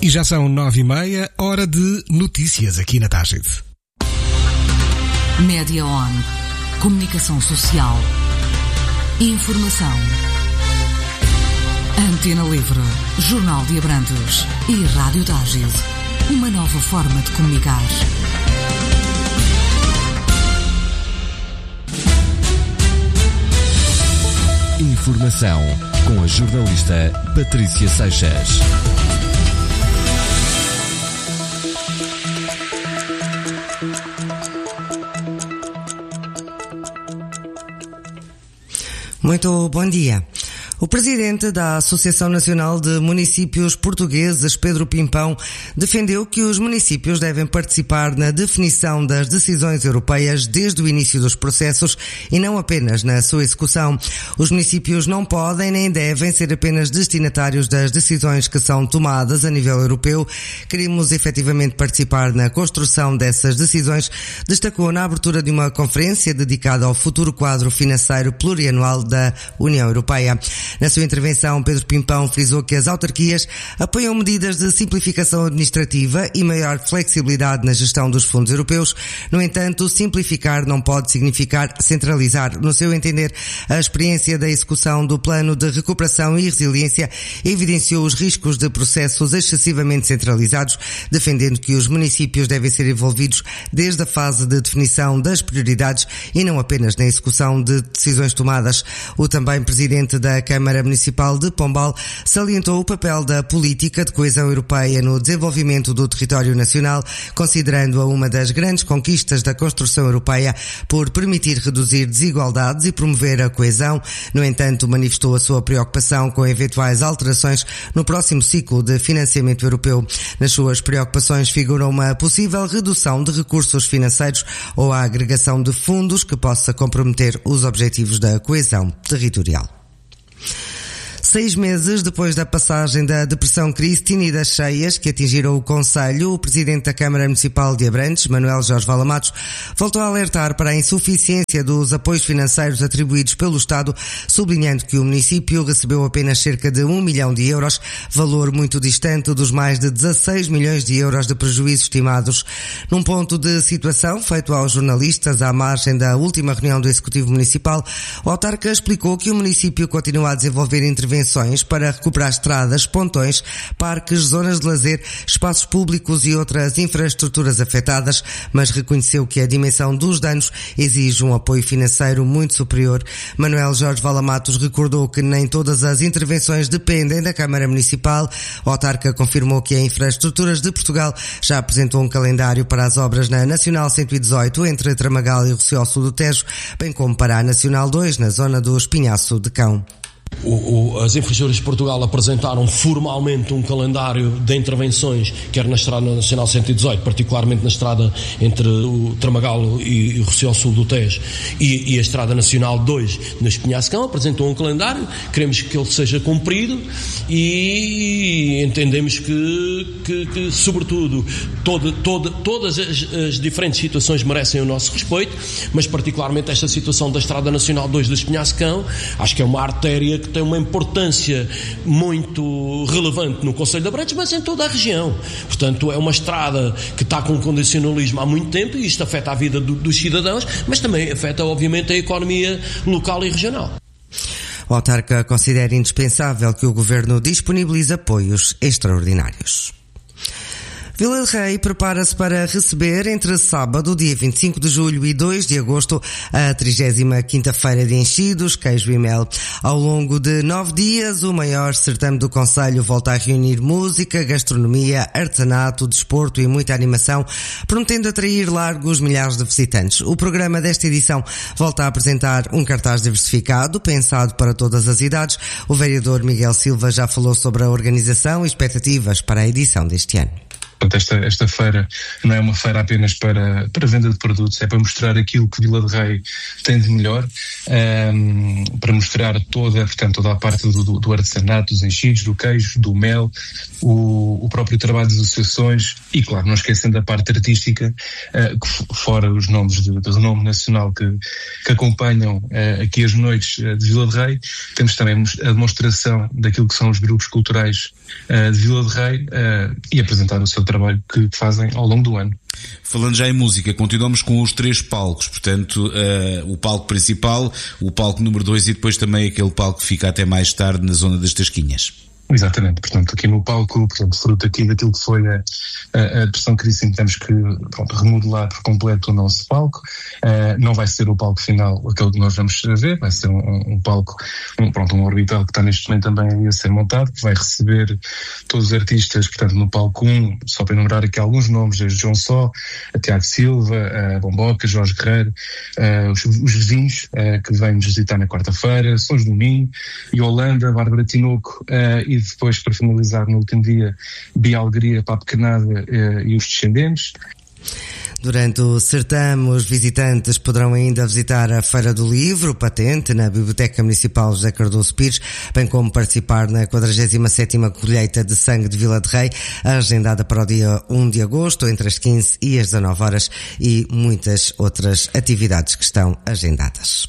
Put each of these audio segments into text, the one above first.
E já são 9h30, hora de notícias aqui na Táchide. Média On. Comunicação social. Informação. Antena Livre. Jornal de Abrantes. E Rádio Táchide. Uma nova forma de comunicar. Informação com a jornalista Patrícia Seixas. Muito bom dia. O presidente da Associação Nacional de Municípios Portugueses, Pedro Pimpão, defendeu que os municípios devem participar na definição das decisões europeias desde o início dos processos e não apenas na sua execução. Os municípios não podem nem devem ser apenas destinatários das decisões que são tomadas a nível europeu. Queremos efetivamente participar na construção dessas decisões, destacou na abertura de uma conferência dedicada ao futuro quadro financeiro plurianual da União Europeia. Na sua intervenção, Pedro Pimpão frisou que as autarquias apoiam medidas de simplificação administrativa e maior flexibilidade na gestão dos fundos europeus. No entanto, simplificar não pode significar centralizar. No seu entender, a experiência da execução do Plano de Recuperação e Resiliência evidenciou os riscos de processos excessivamente centralizados, defendendo que os municípios devem ser envolvidos desde a fase de definição das prioridades e não apenas na execução de decisões tomadas. O também presidente da Câmara Municipal de Pombal salientou o papel da política de coesão europeia no desenvolvimento do território nacional, considerando-a uma das grandes conquistas da construção europeia por permitir reduzir desigualdades e promover a coesão. No entanto, manifestou a sua preocupação com eventuais alterações no próximo ciclo de financiamento europeu. Nas suas preocupações figura uma possível redução de recursos financeiros ou a agregação de fundos que possa comprometer os objetivos da coesão territorial. 6 meses depois da passagem da Depressão Christine e das cheias que atingiram o concelho, o presidente da Câmara Municipal de Abrantes, Manuel Jorge Valamatos, voltou a alertar para a insuficiência dos apoios financeiros atribuídos pelo Estado, sublinhando que o município recebeu apenas cerca de 1 milhão de euros, valor muito distante dos mais de 16 milhões de euros de prejuízos estimados. Num ponto de situação feito aos jornalistas à margem da última reunião do Executivo Municipal, o autarca explicou que o município continua a desenvolver intervenções para recuperar estradas, pontões, parques, zonas de lazer, espaços públicos e outras infraestruturas afetadas, mas reconheceu que a dimensão dos danos exige um apoio financeiro muito superior. Manuel Jorge Valamatos recordou que nem todas as intervenções dependem da Câmara Municipal. O autarca confirmou que a Infraestruturas de Portugal já apresentou um calendário para as obras na Nacional 118 entre Tramagal e Rocioço do Tejo, bem como para a Nacional 2 na zona do Espinhaço de Cão. As Infraestruturas de Portugal apresentaram formalmente um calendário de intervenções, quer na Estrada Nacional 118, particularmente na estrada entre o Tramagal e o Rocioço do Tejo e a Estrada Nacional 2 no Espinhaço-Cão, apresentou um calendário, queremos que ele seja cumprido e entendemos que sobretudo, todas as diferentes situações merecem o nosso respeito, mas particularmente esta situação da Estrada Nacional 2 do Espinhaço-Cão, acho que é uma artéria que tem uma importância muito relevante no Concelho de Abrantes, mas em toda a região. Portanto, é uma estrada que está com condicionalismo há muito tempo e isto afeta a vida dos cidadãos, mas também afeta, obviamente, a economia local e regional. O autarca considera indispensável que o Governo disponibilize apoios extraordinários. Vila de Rei prepara-se para receber entre sábado, dia 25 de julho e 2 de agosto, a 35ª Feira de Enchidos, Queijo e Mel. Ao longo de 9 dias, o maior certame do concelho volta a reunir música, gastronomia, artesanato, desporto e muita animação, prometendo atrair largos milhares de visitantes. O programa desta edição volta a apresentar um cartaz diversificado, pensado para todas as idades. O vereador Miguel Silva já falou sobre a organização e expectativas para a edição deste ano. Portanto, esta feira não é uma feira apenas para venda de produtos, é para mostrar aquilo que Vila de Rei tem de melhor, para mostrar toda a parte do artesanato, dos enchidos, do queijo, do mel, o próprio trabalho das associações e, claro, não esquecendo a parte artística, fora os nomes de renome nacional que acompanham aqui as noites de Vila de Rei. Temos também a demonstração daquilo que são os grupos culturais de Vila de Rei e apresentar o seu trabalho que fazem ao longo do ano. Falando já em música, continuamos com os 3 palcos, portanto, o palco principal, o palco número 2 e depois também aquele palco que fica até mais tarde na zona das Tasquinhas. Exatamente, portanto, aqui no palco, fruto aqui daquilo que foi a pressão que disse, temos que remodelar por completo o nosso palco. Não vai ser o palco final aquele que nós vamos ver, vai ser um palco, um orbital que está neste momento também a ser montado, que vai receber todos os artistas, portanto, no palco 1, só para enumerar aqui alguns nomes, desde João Só, a Tiago Silva, a Bomboca, Jorge Guerreiro, os vizinhos que vêm nos visitar na quarta-feira, Sons do Minho, e Holanda, Bárbara Tinoco, e depois, para finalizar no último dia, Bia Alegria, Papo Canada e os Descendentes. Durante o certame, os visitantes poderão ainda visitar a Feira do Livro, patente, na Biblioteca Municipal José Cardoso Pires, bem como participar na 47ª colheita de sangue de Vila de Rei, agendada para o dia 1 de agosto, entre as 15 e as 19 horas, e muitas outras atividades que estão agendadas.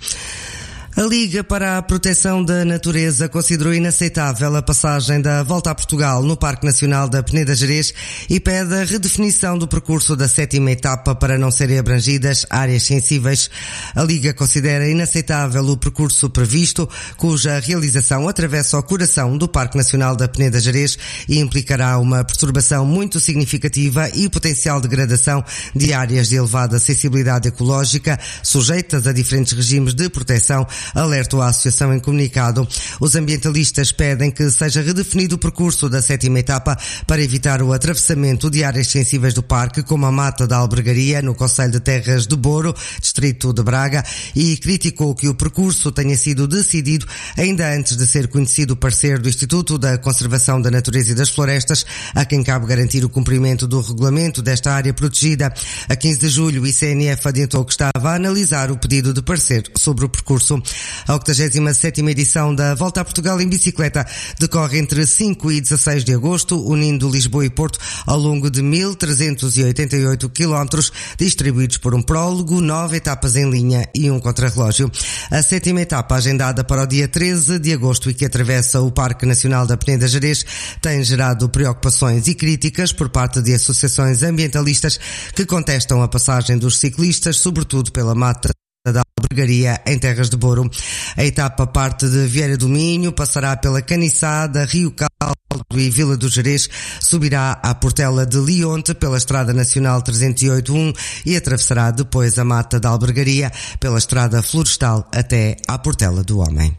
A Liga para a Proteção da Natureza considerou inaceitável a passagem da Volta a Portugal no Parque Nacional da Peneda Gerês e pede a redefinição do percurso da 7ª etapa para não serem abrangidas áreas sensíveis. A Liga considera inaceitável o percurso previsto, cuja realização atravessa o coração do Parque Nacional da Peneda Gerês e implicará uma perturbação muito significativa e potencial degradação de áreas de elevada sensibilidade ecológica, sujeitas a diferentes regimes de proteção, alertou a associação em comunicado. Os ambientalistas pedem que seja redefinido o percurso da 7ª etapa para evitar o atravessamento de áreas sensíveis do parque, como a Mata da Albergaria, no concelho de Terras de Boro, distrito de Braga, e criticou que o percurso tenha sido decidido ainda antes de ser conhecido o parecer do Instituto da Conservação da Natureza e das Florestas, a quem cabe garantir o cumprimento do regulamento desta área protegida. A 15 de julho, o ICNF adiantou que estava a analisar o pedido de parecer sobre o percurso. A 87ª edição da Volta a Portugal em bicicleta decorre entre 5 e 16 de agosto, unindo Lisboa e Porto ao longo de 1.388 km, distribuídos por um prólogo, 9 etapas em linha e um contrarrelógio. A 7ª etapa, agendada para o dia 13 de agosto e que atravessa o Parque Nacional da Peneda Gerês, tem gerado preocupações e críticas por parte de associações ambientalistas que contestam a passagem dos ciclistas, sobretudo pela Mata da Albergaria, em Terras de Boro. A etapa parte de Vieira do Minho, passará pela Caniçada, Rio Caldo e Vila do Gerês, subirá à Portela de Lionte pela Estrada Nacional 308-1 e atravessará depois a Mata da Albergaria pela Estrada Florestal até à Portela do Homem.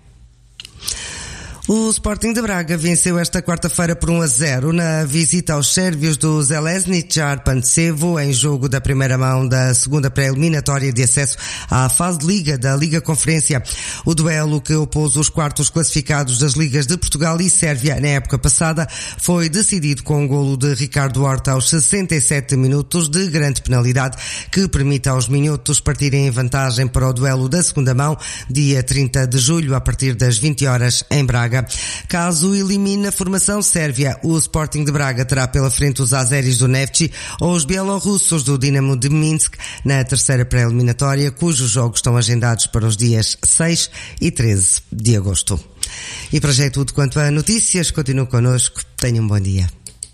O Sporting de Braga venceu esta quarta-feira por 1-0 na visita aos sérvios do Željezničar Pančevo em jogo da primeira mão da segunda pré-eliminatória de acesso à fase de Liga da Liga Conferência. O duelo que opôs os quartos classificados das Ligas de Portugal e Sérvia na época passada foi decidido com um golo de Ricardo Horta aos 67 minutos de grande penalidade que permite aos minhotos partirem em vantagem para o duelo da segunda mão dia 30 de julho a partir das 20 horas em Braga. Caso elimine a formação sérvia, o Sporting de Braga terá pela frente os azeris do Neftchi ou os bielorrussos do Dinamo de Minsk na terceira pré-eliminatória, cujos jogos estão agendados para os dias 6 e 13 de agosto. E para já é tudo quanto a notícias. Continue connosco. Tenham um bom dia.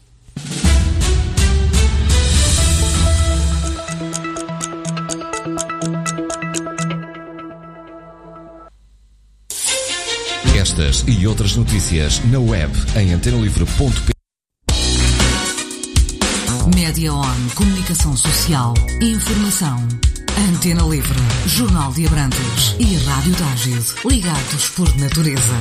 Estas e outras notícias na web em antenalivre.pt. Média On, comunicação social, informação. Antena Livre, Jornal de Abrantes e Rádio Tágil, ligados por natureza.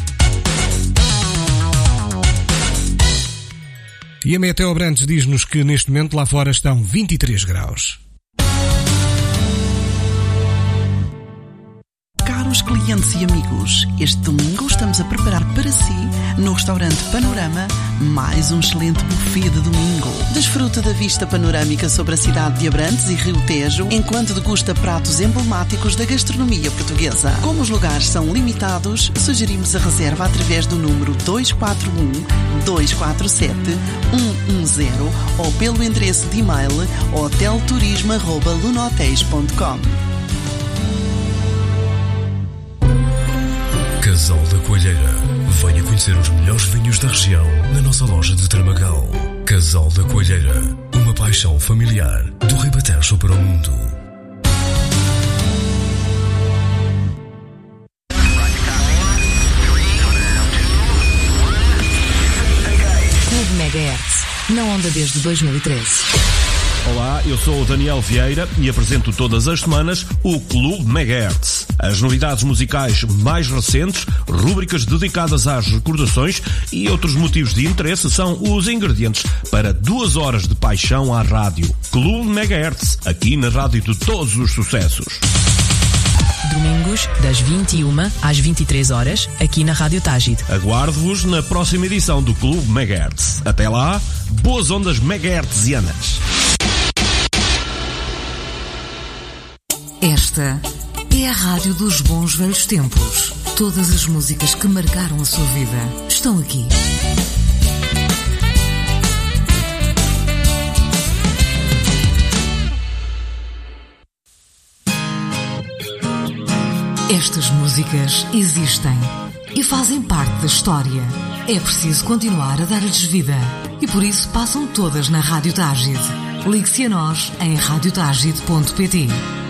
E a Meteo Abrantes diz-nos que neste momento lá fora estão 23 graus. Caros clientes e amigos, este domingo estamos a preparar para si, no restaurante Panorama, mais um excelente buffet de domingo. Desfruta da vista panorâmica sobre a cidade de Abrantes e Rio Tejo, enquanto degusta pratos emblemáticos da gastronomia portuguesa. Como os lugares são limitados, sugerimos a reserva através do número 241-247-110 ou pelo endereço de e-mail hotelturismo@lunohotéis.com. Casal da Coelheira. Venha conhecer os melhores vinhos da região na nossa loja de Tramagal. Casal da Coelheira. Uma paixão familiar do Ribatejo para o mundo. Clube Megahertz. Na onda desde 2013. Olá, eu sou o Daniel Vieira e apresento todas as semanas o Clube Megahertz. As novidades musicais mais recentes, rúbricas dedicadas às recordações e outros motivos de interesse são os ingredientes para 2 horas de paixão à rádio. Clube Megahertz, aqui na rádio de todos os sucessos. Domingos, das 21 às 23 horas, aqui na Rádio Tágide. Aguardo-vos na próxima edição do Clube Megahertz. Até lá, boas ondas megahertzianas. Esta é a rádio dos bons velhos tempos. Todas as músicas que marcaram a sua vida estão aqui. Estas músicas existem e fazem parte da história. É preciso continuar a dar-lhes vida e por isso passam todas na Rádio Tágide. Ligue-se a nós em radiotágide.pt.